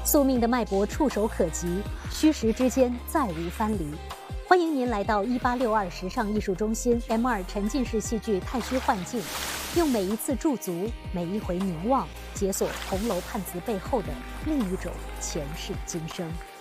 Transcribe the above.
宿命的脉搏触手可及，虚实之间再无分离。欢迎您来到1862时尚艺术中心 M2沉浸式戏剧太虚幻境，用每一次驻足，每一回凝望，解锁红楼判词背后的另一种前世今生。